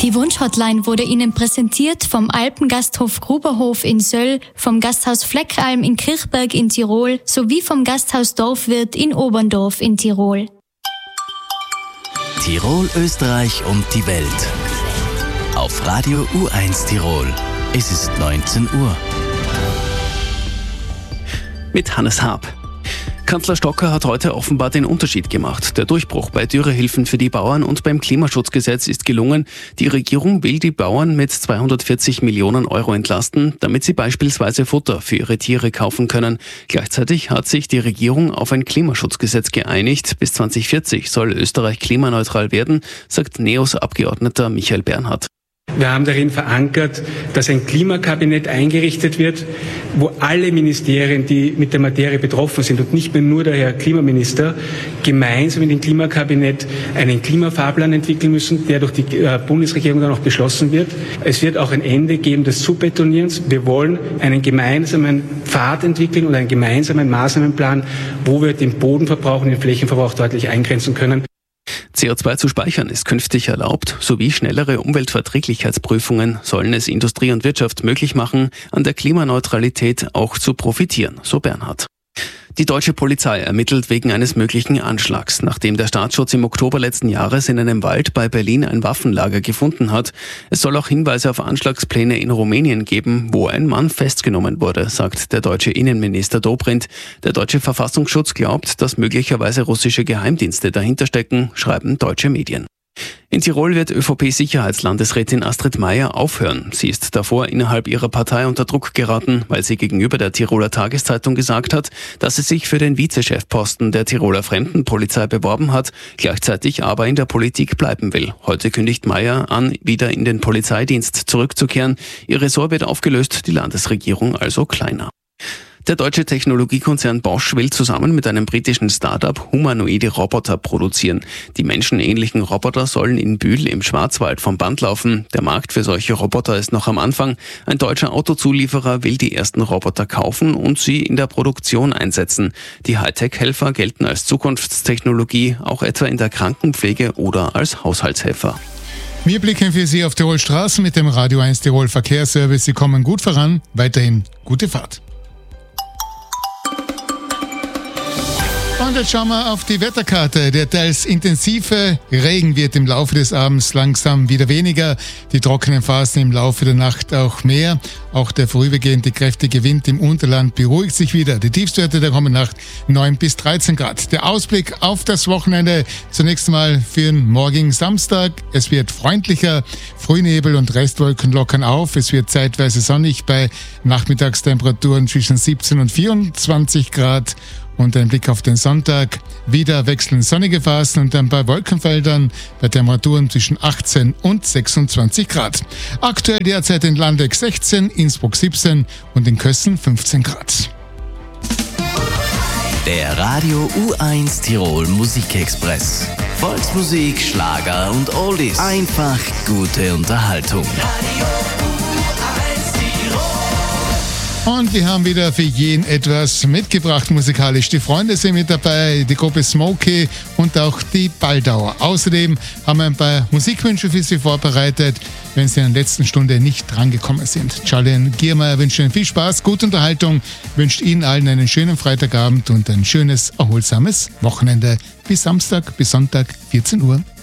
Die Wunschhotline wurde Ihnen präsentiert vom Alpengasthof Gruberhof in Söll, vom Gasthaus Fleckralm in Kirchberg in Tirol sowie vom Gasthaus Dorfwirt in Oberndorf in Tirol. Tirol, Österreich und die Welt. Auf Radio U1 Tirol. Es ist 19 Uhr. Mit Hannes Haab. Kanzler Stocker hat heute offenbar den Unterschied gemacht. Der Durchbruch bei Dürrehilfen für die Bauern und beim Klimaschutzgesetz ist gelungen. Die Regierung will die Bauern mit 240 Millionen Euro entlasten, damit sie beispielsweise Futter für ihre Tiere kaufen können. Gleichzeitig hat sich die Regierung auf ein Klimaschutzgesetz geeinigt. Bis 2040 soll Österreich klimaneutral werden, sagt NEOS-Abgeordneter Michael Bernhard. Wir haben darin verankert, dass ein Klimakabinett eingerichtet wird, wo alle Ministerien, die mit der Materie betroffen sind und nicht mehr nur der Herr Klimaminister, gemeinsam in dem Klimakabinett einen Klimafahrplan entwickeln müssen, der durch die Bundesregierung dann auch beschlossen wird. Es wird auch ein Ende geben des Zubetonierens. Wir wollen einen gemeinsamen Pfad entwickeln und einen gemeinsamen Maßnahmenplan, wo wir den Bodenverbrauch und den Flächenverbrauch deutlich eingrenzen können. CO2 zu speichern ist künftig erlaubt, sowie schnellere Umweltverträglichkeitsprüfungen sollen es Industrie und Wirtschaft möglich machen, an der Klimaneutralität auch zu profitieren, so Bernhard. Die deutsche Polizei ermittelt wegen eines möglichen Anschlags, nachdem der Staatsschutz im Oktober letzten Jahres in einem Wald bei Berlin ein Waffenlager gefunden hat. Es soll auch Hinweise auf Anschlagspläne in Rumänien geben, wo ein Mann festgenommen wurde, sagt der deutsche Innenminister Dobrindt. Der deutsche Verfassungsschutz glaubt, dass möglicherweise russische Geheimdienste dahinter stecken, schreiben deutsche Medien. In Tirol wird ÖVP-Sicherheitslandesrätin Astrid Maier aufhören. Sie ist davor innerhalb ihrer Partei unter Druck geraten, weil sie gegenüber der Tiroler Tageszeitung gesagt hat, dass sie sich für den Vizechefposten der Tiroler Fremdenpolizei beworben hat, gleichzeitig aber in der Politik bleiben will. Heute kündigt Maier an, wieder in den Polizeidienst zurückzukehren. Ihr Ressort wird aufgelöst, die Landesregierung also kleiner. Der deutsche Technologiekonzern Bosch will zusammen mit einem britischen Start-up humanoide Roboter produzieren. Die menschenähnlichen Roboter sollen in Bühl im Schwarzwald vom Band laufen. Der Markt für solche Roboter ist noch am Anfang. Ein deutscher Autozulieferer will die ersten Roboter kaufen und sie in der Produktion einsetzen. Die Hightech-Helfer gelten als Zukunftstechnologie, auch etwa in der Krankenpflege oder als Haushaltshelfer. Wir blicken für Sie auf Tirol Straßen mit dem Radio 1 Tirol Verkehrsservice. Sie kommen gut voran. Weiterhin gute Fahrt. Und jetzt schauen wir auf die Wetterkarte. Der teils intensive Regen wird im Laufe des Abends langsam wieder weniger. Die trockenen Phasen im Laufe der Nacht auch mehr. Auch der vorübergehende kräftige Wind im Unterland beruhigt sich wieder. Die Tiefstwerte der kommenden Nacht 9 bis 13 Grad. Der Ausblick auf das Wochenende zunächst mal für den morgigen Samstag. Es wird freundlicher. Frühnebel und Restwolken lockern auf. Es wird zeitweise sonnig bei Nachmittagstemperaturen zwischen 17 und 24 Grad. Und ein Blick auf den Sonntag, wieder wechselnd sonnige Phasen und dann bei Wolkenfeldern bei Temperaturen zwischen 18 und 26 Grad. Aktuell derzeit in Landeck 16, Innsbruck 17 und in Kössen 15 Grad. Der Radio U1 Tirol Musikexpress. Volksmusik, Schlager und Oldies. Einfach gute Unterhaltung. Und wir haben wieder für jeden etwas mitgebracht musikalisch. Die Freunde sind mit dabei, die Gruppe Smokey und auch die Baldauer. Außerdem haben wir ein paar Musikwünsche für Sie vorbereitet, wenn Sie in der letzten Stunde nicht drangekommen sind. Charlie Giermeier wünscht Ihnen viel Spaß, gute Unterhaltung, wünscht Ihnen allen einen schönen Freitagabend und ein schönes, erholsames Wochenende. Bis Samstag, bis Sonntag, 14 Uhr.